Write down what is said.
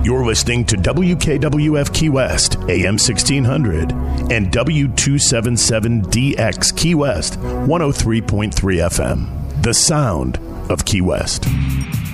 You're listening to WKWF Key West, AM 1600, and W277DX Key West, 103.3 FM. The sound of Key West.